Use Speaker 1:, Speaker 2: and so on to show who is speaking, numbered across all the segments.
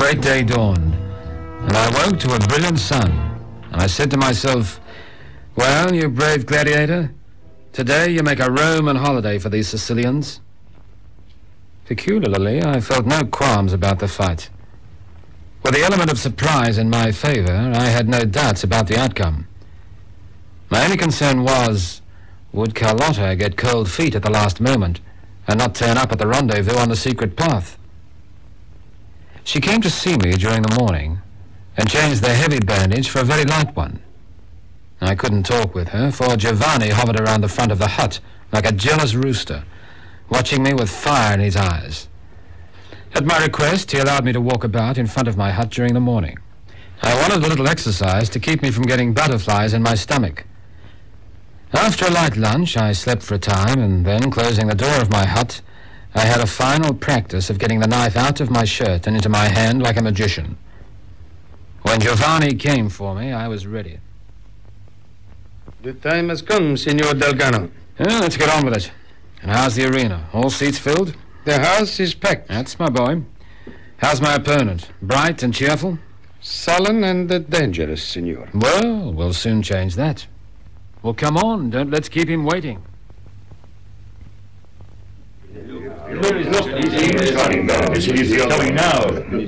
Speaker 1: great day dawned, and I woke to a brilliant sun, and I said to myself, well, you brave gladiator, today you make a Roman holiday for these Sicilians. Peculiarly, I felt no qualms about the fight. With the element of surprise in my favor, I had no doubts about the outcome. My only concern was, would Carlotta get cold feet at the last moment and not turn up at the rendezvous on the secret path? She came to see me during the morning and changed the heavy bandage for a very light one. I couldn't talk with her, for Giovanni hovered around the front of the hut like a jealous rooster, watching me with fire in his eyes. At my request, he allowed me to walk about in front of my hut during the morning. I wanted a little exercise to keep me from getting butterflies in my stomach. After a light lunch, I slept for a time, and then, closing the door of my hut, I had a final practice of getting the knife out of my shirt and into my hand like a magician. When Giovanni came for me, I was ready.
Speaker 2: The time has come, Signor Delgano.
Speaker 1: Yeah, let's get on with it. And how's the arena? All seats filled?
Speaker 2: The house is packed.
Speaker 1: That's my boy. How's my opponent? Bright and cheerful?
Speaker 2: Sullen and dangerous, Signor.
Speaker 1: Well, we'll soon change that. Well, come on. Let's keep him waiting.
Speaker 3: He's coming now.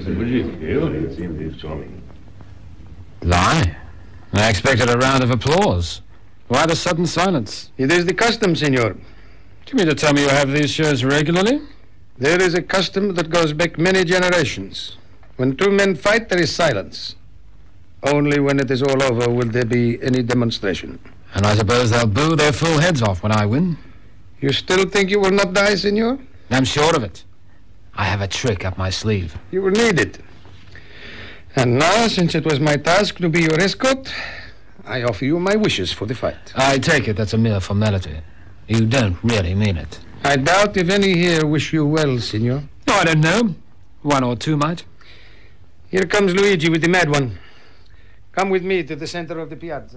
Speaker 1: Lie? I expected a round of applause. Why the sudden silence?
Speaker 2: It is the custom, Signor.
Speaker 1: Do you mean to tell me you have these shows regularly?
Speaker 2: There is a custom that goes back many generations. When two men fight, there is silence. Only when it is all over will there be any demonstration.
Speaker 1: And I suppose they'll boo their full heads off when I win.
Speaker 2: You still think you will not die, Signor?
Speaker 1: I'm sure of it. I have a trick up my sleeve.
Speaker 2: You will need it. And now, since it was my task to be your escort, I offer you my wishes for the fight.
Speaker 1: I take it that's a mere formality. You don't really mean it.
Speaker 2: I doubt if any here wish you well, Signor.
Speaker 1: No, I don't know. One or two might.
Speaker 2: Here comes Luigi with the mad one. Come with me to the center of the piazza.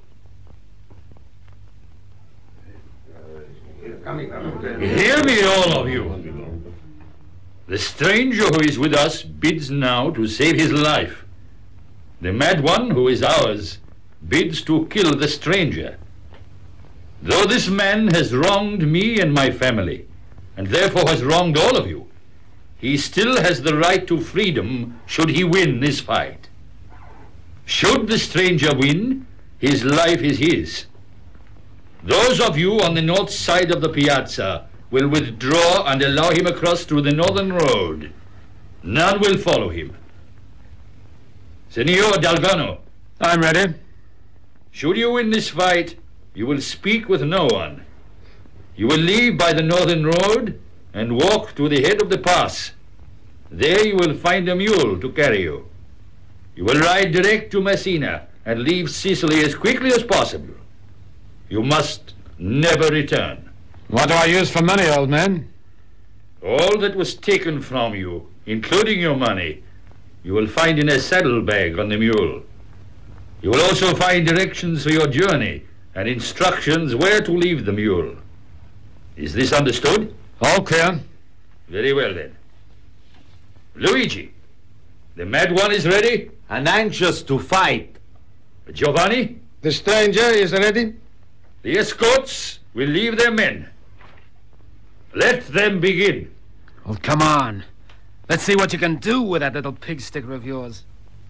Speaker 3: Hear me, all of you. The stranger who is with us bids now to save his life. The mad one who is ours bids to kill the stranger. Though this man has wronged me and my family, and therefore has wronged all of you, he still has the right to freedom should he win this fight. Should the stranger win, his life is his. Those of you on the north side of the piazza will withdraw and allow him across through the northern road. None will follow him. Signor Delgano.
Speaker 1: I'm ready.
Speaker 3: Should you win this fight, you will speak with no one. You will leave by the northern road and walk to the head of the pass. There you will find a mule to carry you. You will ride direct to Messina and leave Sicily as quickly as possible. You must never return.
Speaker 1: What do I use for money, old man?
Speaker 3: All that was taken from you, including your money, you will find in a saddlebag on the mule. You will also find directions for your journey and instructions where to leave the mule. Is this understood?
Speaker 1: All clear.
Speaker 3: Very well, then. Luigi, the mad one is ready?
Speaker 4: And anxious to fight.
Speaker 3: Giovanni?
Speaker 2: The stranger is ready.
Speaker 3: The escorts will leave their men. Let them begin.
Speaker 1: Well, come on. Let's see what you can do with that little pig sticker of yours.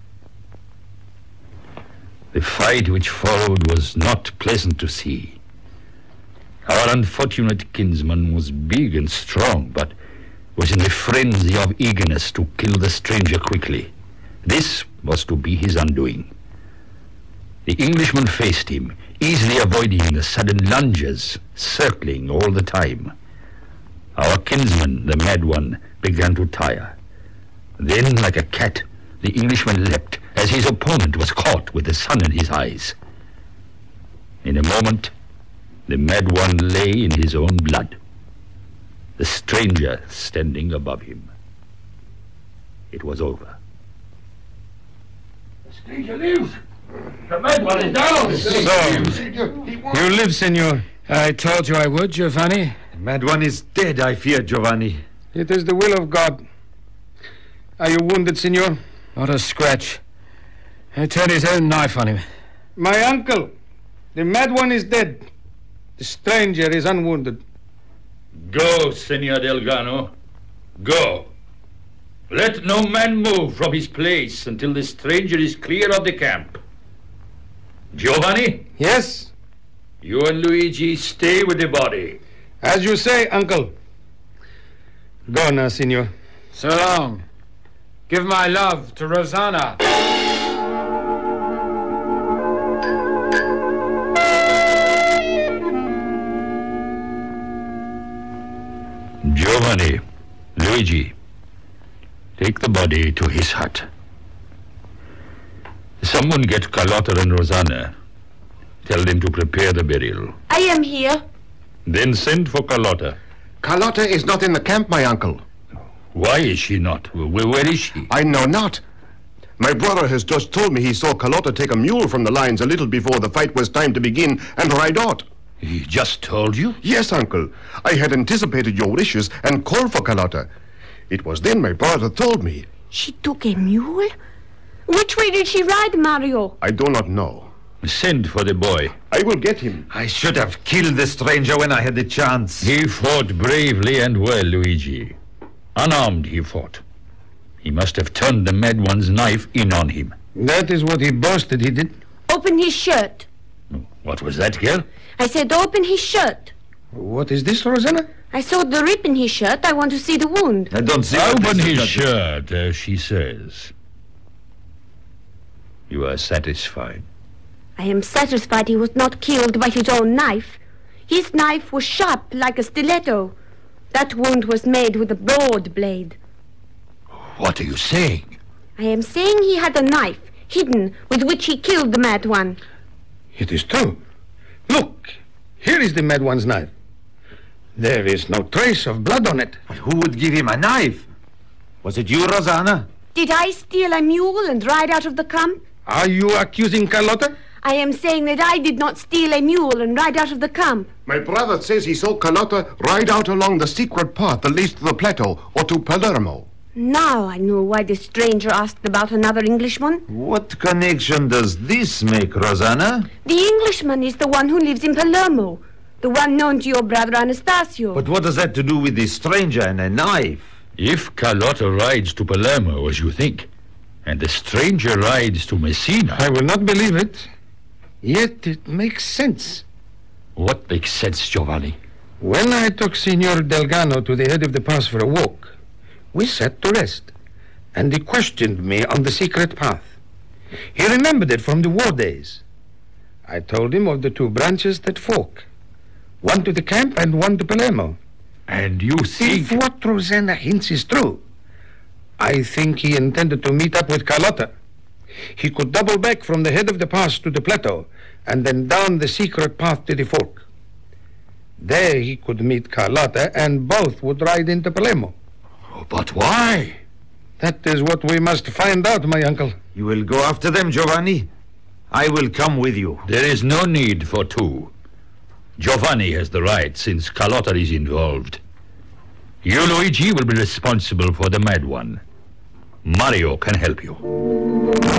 Speaker 3: The fight which followed was not pleasant to see. Our unfortunate kinsman was big and strong, but was in the frenzy of eagerness to kill the stranger quickly. This was to be his undoing. The Englishman faced him, easily avoiding the sudden lunges, circling all the time. Our kinsman, the mad one, began to tire. Then, like a cat, the Englishman leapt as his opponent was caught with the sun in his eyes. In a moment, the mad one lay in his own blood, the stranger standing above him. It was over.
Speaker 5: The stranger lives! The mad one is down!
Speaker 2: So, you live, Signor.
Speaker 1: I told you I would, Giovanni.
Speaker 4: The mad one is dead, I fear, Giovanni.
Speaker 2: It is the will of God. Are you wounded, senor?
Speaker 1: Not a scratch. He turned his own knife on him.
Speaker 2: My uncle, the mad one is dead. The stranger is unwounded.
Speaker 3: Go, Senor Delgado. Go. Let no man move from his place until the stranger is clear of the camp. Giovanni,
Speaker 2: Yes,
Speaker 3: you and Luigi stay with the body.
Speaker 2: as you say, uncle. Go now, senor.
Speaker 1: So long. Give my love to Rosanna.
Speaker 3: Giovanni, Luigi, take the body to his hut. Someone get Carlotta and Rosanna. Tell them to prepare the burial.
Speaker 6: I am here.
Speaker 3: Then send for Carlotta.
Speaker 7: Carlotta is not in the camp, my uncle.
Speaker 3: Why is she not? Where is she?
Speaker 7: I know not. My brother has just told me he saw Carlotta take a mule from the lines a little before the fight was time to begin and ride out.
Speaker 3: He just told you?
Speaker 7: Yes, uncle. I had anticipated your wishes and called for Carlotta. It was then my brother told me.
Speaker 6: She took a mule? Which way did she ride, Mario?
Speaker 7: I do not know.
Speaker 3: Send for the boy.
Speaker 7: I will get him.
Speaker 4: I should have killed the stranger when I had the chance.
Speaker 3: He fought bravely and well, Luigi. Unarmed he fought. He must have turned the mad one's knife in on him.
Speaker 2: That is what he boasted he did.
Speaker 6: Open his shirt.
Speaker 3: What was that, girl?
Speaker 6: I said open his shirt.
Speaker 2: What is this, Rosanna?
Speaker 6: I saw the rip in his shirt. I want to see the wound.
Speaker 4: I don't see what
Speaker 3: Open
Speaker 4: this
Speaker 3: his
Speaker 4: is.
Speaker 3: shirt, as she says. You are satisfied.
Speaker 6: I am satisfied he was not killed by his own knife. His knife was sharp like a stiletto. That wound was made with a broad blade.
Speaker 3: What are you saying?
Speaker 6: I am saying he had a knife hidden with which he killed the mad one.
Speaker 2: It is true. Look, here is the mad one's knife. There is no trace of blood on it.
Speaker 4: But who would give him a knife? Was it you, Rosanna?
Speaker 6: Did I steal a mule and ride out of the camp?
Speaker 2: Are you accusing Carlotta?
Speaker 6: I am saying that I did not steal a mule and ride out of the camp.
Speaker 7: My brother says he saw Carlotta ride out along the secret path that leads to the plateau or to Palermo.
Speaker 6: Now I know why the stranger asked about another Englishman.
Speaker 4: What connection does this make, Rosanna?
Speaker 6: The Englishman is the one who lives in Palermo, the one known to your brother Anastasio.
Speaker 4: But what does that to do with the stranger and a knife?
Speaker 3: If Carlotta rides to Palermo, as you think, and the stranger rides to Messina,
Speaker 2: I will not believe it. Yet it makes sense.
Speaker 3: what makes sense, Giovanni?
Speaker 2: When I took Signor Delgado to the head of the pass for a walk, we sat to rest, and he questioned me on the secret path. He remembered it from the war days. I told him of the two branches that fork, one to the camp and one to Palermo.
Speaker 3: And you think...
Speaker 2: If what Rosanna hints is true, I think he intended to meet up with Carlotta. He could double back from the head of the pass to the plateau and then down the secret path to the fork. There he could meet Carlotta and both would ride into Palermo.
Speaker 3: But why?
Speaker 2: That is what we must find out, my uncle.
Speaker 4: You will go after them, Giovanni? I will come with you.
Speaker 3: There is no need for two. Giovanni has the right, since Carlotta is involved. You, Luigi, will be responsible for the mad one. Mario can help you.